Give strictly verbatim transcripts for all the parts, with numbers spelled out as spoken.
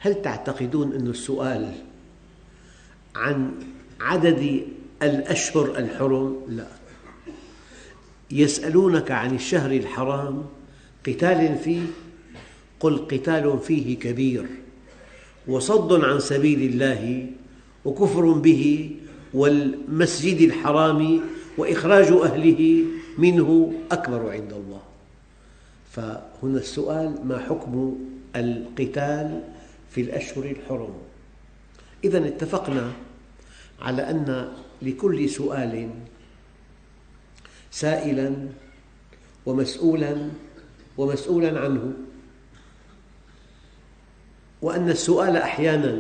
هل تعتقدون أن السؤال عن عدد الأشهر الحرم؟ لا. يسألونك عن الشهر الحرام قتال فيه، قل قتال فيه كبير وصد عن سبيل الله وكفر به والمسجد الحرام وإخراج أهله منه أكبر عند الله. فهنا السؤال: ما حكم القتال في الأشهر الحرم؟ إذن اتفقنا على أن لكل سؤال سائلاً ومسؤولاً ومسؤولاً عنه، وأن السؤال أحياناً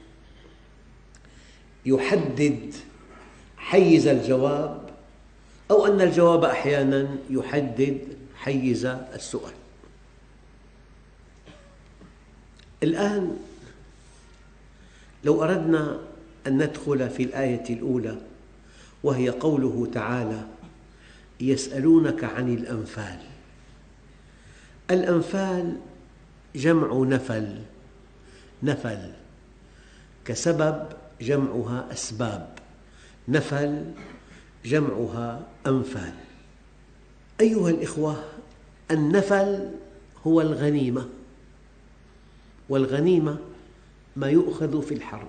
يحدد حيز الجواب، أو أن الجواب أحياناً يحدد حيز السؤال. الآن لو أردنا أن ندخل في الآية الأولى، وهي قوله تعالى: يسألونك عن الأنفال. الأنفال جمع نفل، نفل كسبب جمعها أسباب، نفل جمعها أنفال. أيها الإخوة، النفل هو الغنيمة، والغنيمة ما يؤخذ في الحرب.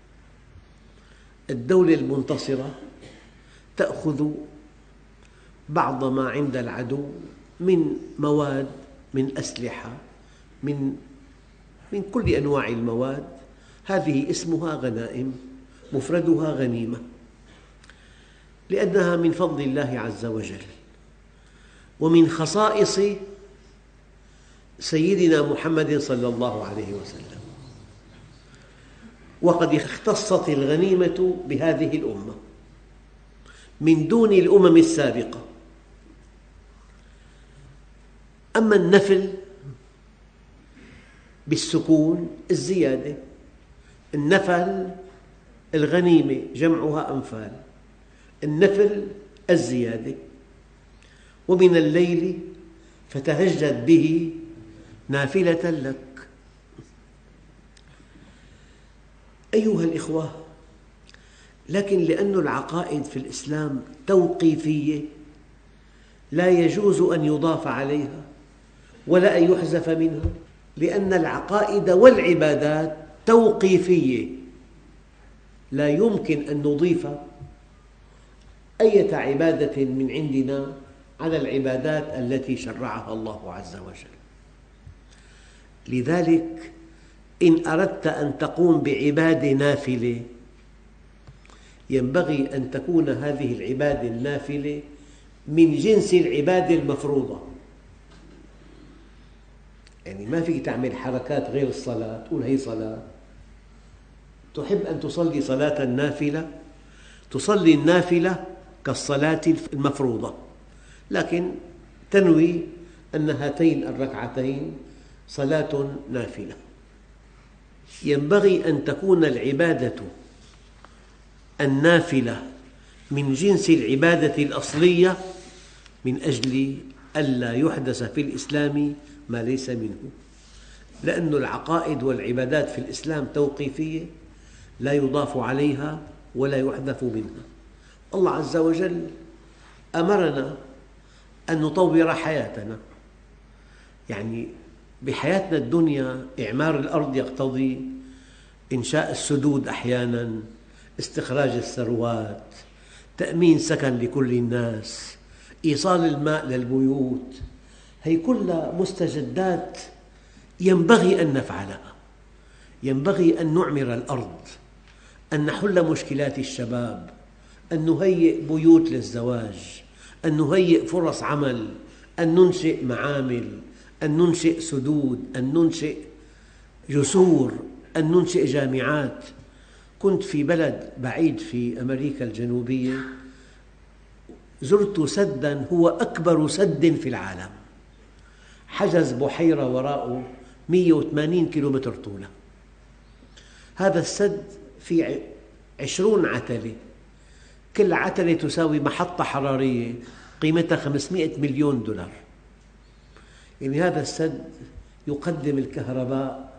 الدولة المنتصرة تأخذ بعض ما عند العدو من مواد، من أسلحة، من من كل أنواع المواد، هذه اسمها غنائم، مفردها غنيمة، لأنها من فضل الله عز وجل ومن خصائص سيدنا محمد صلى الله عليه وسلم. وقد اختصت الغنيمة بهذه الأمة من دون الأمم السابقة. أما النفل بالسكون الزيادة، النفل الغنيمة جمعها أنفال، النفل الزيادة. ومن الليل فتهجد به نافلة لك. أيها الإخوة، لكن لأن العقائد في الإسلام توقيفية لا يجوز أن يضاف عليها ولا أن يحذف منها، لأن العقائد والعبادات توقيفية، لا يمكن أن نضيف أية عبادة من عندنا على العبادات التي شرعها الله عز وجل. لذلك إن أردت أن تقوم بعبادة نافلة ينبغي أن تكون هذه العبادة النافلة من جنس العبادة المفروضة. يعني ما فيك تعمل حركات غير الصلاة تقول هي صلاة. تحب أن تصلي صلاة نافلة، تصلي النافلة كالصلاة المفروضة، لكن تنوي أن هاتين الركعتين صلاة نافلة. ينبغي أن تكون العبادة النافلة من جنس العبادة الأصلية من أجل ألا يحدث في الإسلام ما ليس منه، لأن العقائد والعبادات في الإسلام توقيفية لا يضاف عليها ولا يحذف منها. الله عز وجل أمرنا أن نطور حياتنا، يعني بحياتنا الدنيا إعمار الأرض يقتضي إنشاء السدود أحياناً، استخراج الثروات، تأمين سكن لكل الناس، إيصال الماء للبيوت. هي كلها مستجدات ينبغي أن نفعلها. ينبغي أن نعمر الأرض، أن نحل مشكلات الشباب، أن نهيئ بيوت للزواج، أن نهيئ فرص عمل، أن ننشئ معامل، أن ننشئ سدود، أن ننشئ جسور، أن ننشئ جامعات. كنت في بلد بعيد في أمريكا الجنوبية، زرت سداً هو أكبر سد في العالم، حجز بحيرة وراءه مئة وثمانين كيلومتر طوله. هذا السد فيه عشرون عتلة، كل عتلة تساوي محطة حرارية قيمتها خمسمئة مليون دولار. يعني هذا السد يقدم الكهرباء